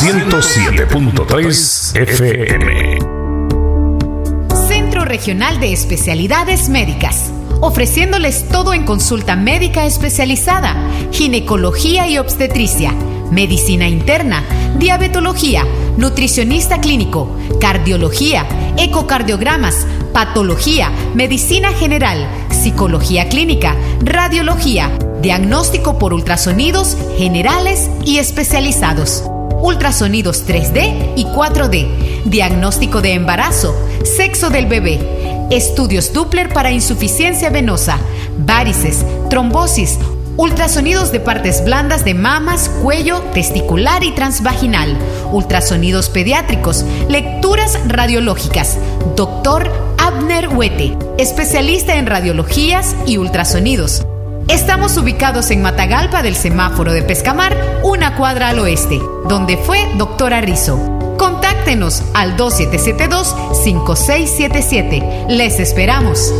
107.3 FM. Centro Regional de Especialidades Médicas, ofreciéndoles todo en consulta médica especializada, ginecología y obstetricia, medicina interna, diabetología, nutricionista clínico, cardiología, ecocardiogramas, patología, medicina general, psicología clínica, radiología, diagnóstico por ultrasonidos generales y especializados, ultrasonidos 3D y 4D, diagnóstico de embarazo, sexo del bebé, estudios Doppler para insuficiencia venosa, varices, trombosis, ultrasonidos de partes blandas de mamas, cuello, testicular y transvaginal, ultrasonidos pediátricos, lecturas radiológicas. Dr. Abner Huete, especialista en radiologías y ultrasonidos. Estamos ubicados en Matagalpa del semáforo de Pescamar, una cuadra al oeste, donde fue Doctora Rizzo. Contáctenos al 2772-5677. Les esperamos.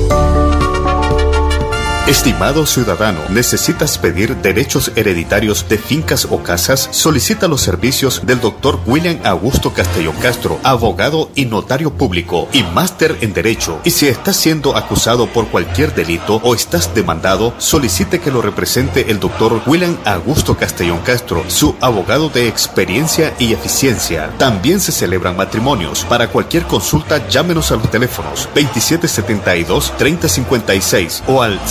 Estimado ciudadano, ¿necesitas pedir derechos hereditarios de fincas o casas? Solicita los servicios del Dr. William Augusto Castellón Castro, abogado y notario público y máster en Derecho. Y si estás siendo acusado por cualquier delito o estás demandado, solicite que lo represente el Dr. William Augusto Castellón Castro, su abogado de experiencia y eficiencia. También se celebran matrimonios. Para cualquier consulta, llámenos a los teléfonos 2772-3056 o al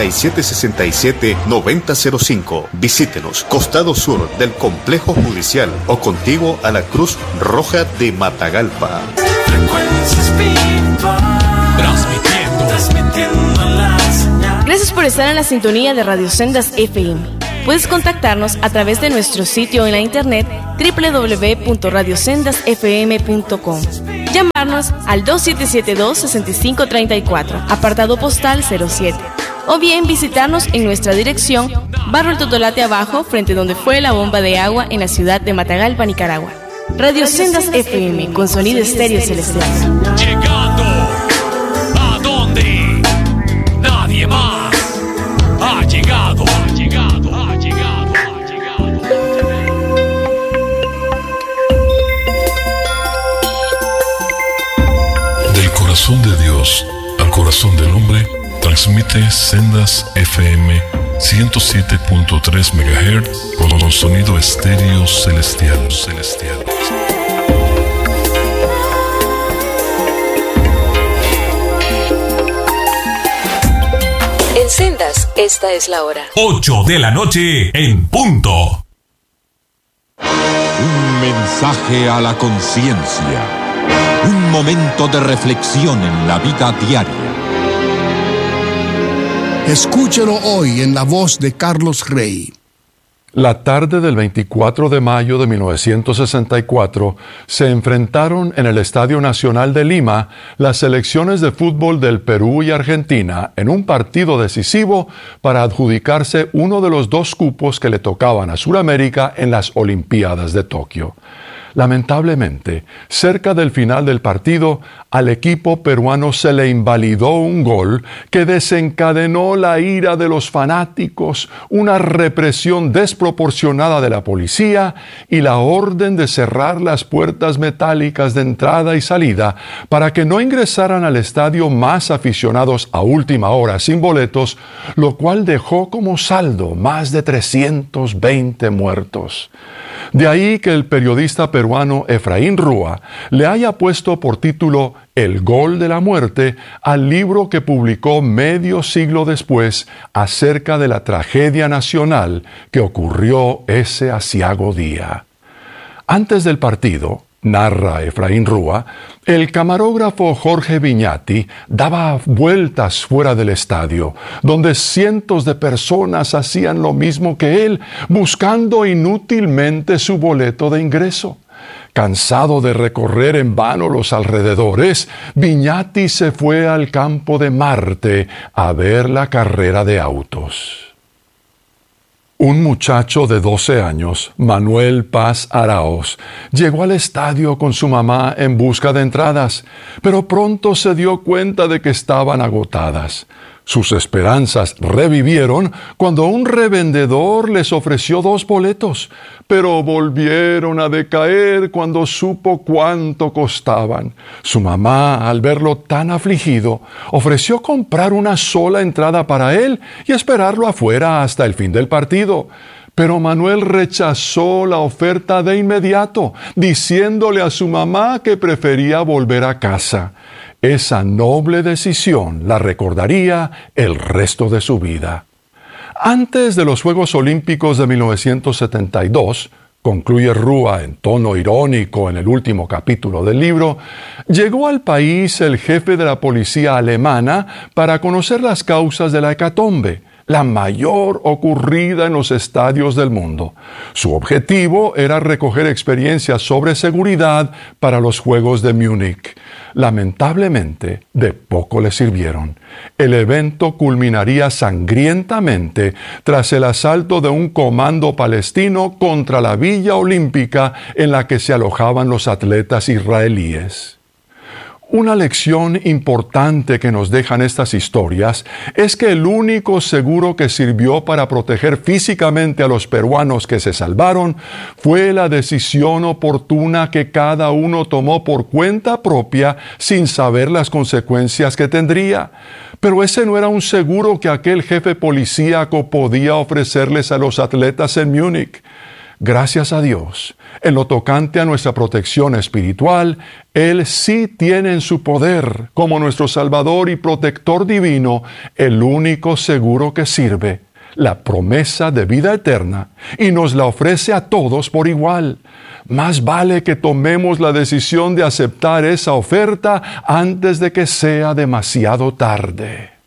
5767-9005. Visítenos, costado sur del Complejo Judicial o contiguo a la Cruz Roja de Matagalpa. Gracias por estar en la sintonía de Radio Sendas FM. Puedes contactarnos a través de nuestro sitio en la internet www.radiosendasfm.com. Llamarnos al 2772-6534, apartado postal 07. O bien visitarnos en nuestra dirección, Barrio El Totolate Abajo, frente donde fue la bomba de agua en la ciudad de Matagalpa, Nicaragua. Radio Sendas FM, con sonido estéreo celestial. Llegando a donde nadie más ha llegado. Del corazón de Dios al corazón del hombre, transmite Sendas FM 107.3 MHz con sonido estéreo celestial. En Sendas, esta es la hora. 8 de la noche en punto. Un mensaje a la conciencia. Un momento de reflexión en la vida diaria. Escúchelo hoy en la voz de Carlos Rey. La tarde del 24 de mayo de 1964 se enfrentaron en el Estadio Nacional de Lima las selecciones de fútbol del Perú y Argentina en un partido decisivo para adjudicarse uno de los dos cupos que le tocaban a Sudamérica en las Olimpiadas de Tokio. Lamentablemente, cerca del final del partido, al equipo peruano se le invalidó un gol que desencadenó la ira de los fanáticos, una represión desproporcionada de la policía y la orden de cerrar las puertas metálicas de entrada y salida para que no ingresaran al estadio más aficionados a última hora sin boletos, lo cual dejó como saldo más de 320 muertos. De ahí que el periodista peruano Efraín Rúa le haya puesto por título El gol de la muerte al libro que publicó medio siglo después acerca de la tragedia nacional que ocurrió ese aciago día. Antes del partido, narra Efraín Rúa, el camarógrafo Jorge Viñati daba vueltas fuera del estadio, donde cientos de personas hacían lo mismo que él, buscando inútilmente su boleto de ingreso. Cansado de recorrer en vano los alrededores, Viñati se fue al campo de Marte a ver la carrera de autos. Un muchacho de 12 años, Manuel Paz Araoz, llegó al estadio con su mamá en busca de entradas, pero pronto se dio cuenta de que estaban agotadas. Sus esperanzas revivieron cuando un revendedor les ofreció 2 boletos, pero volvieron a decaer cuando supo cuánto costaban. Su mamá, al verlo tan afligido, ofreció comprar una sola entrada para él y esperarlo afuera hasta el fin del partido. Pero Manuel rechazó la oferta de inmediato, diciéndole a su mamá que prefería volver a casa. Esa noble decisión la recordaría el resto de su vida. Antes de los Juegos Olímpicos de 1972, concluye Rúa en tono irónico en el último capítulo del libro, llegó al país el jefe de la policía alemana para conocer las causas de la hecatombe, la mayor ocurrida en los estadios del mundo. Su objetivo era recoger experiencias sobre seguridad para los Juegos de Múnich. Lamentablemente, de poco le sirvieron. El evento culminaría sangrientamente tras el asalto de un comando palestino contra la Villa Olímpica en la que se alojaban los atletas israelíes. Una lección importante que nos dejan estas historias es que el único seguro que sirvió para proteger físicamente a los peruanos que se salvaron fue la decisión oportuna que cada uno tomó por cuenta propia sin saber las consecuencias que tendría. Pero ese no era un seguro que aquel jefe policíaco podía ofrecerles a los atletas en Múnich. Gracias a Dios, en lo tocante a nuestra protección espiritual, Él sí tiene en su poder, como nuestro Salvador y Protector divino, el único seguro que sirve, la promesa de vida eterna, y nos la ofrece a todos por igual. Más vale que tomemos la decisión de aceptar esa oferta antes de que sea demasiado tarde.